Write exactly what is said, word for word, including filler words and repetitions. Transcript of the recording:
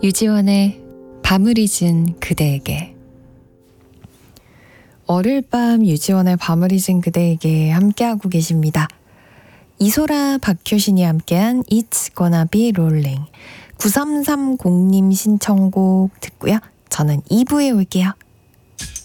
유지원의 밤을 잊은 그대에게. 어릴 밤 유지원의 밤을 잊은 그대에게 함께하고 계십니다. 이소라 박효신이 함께한 It's Gonna Be Rolling. 구삼삼공님 신청곡 듣고요. 저는 이 부에 올게요.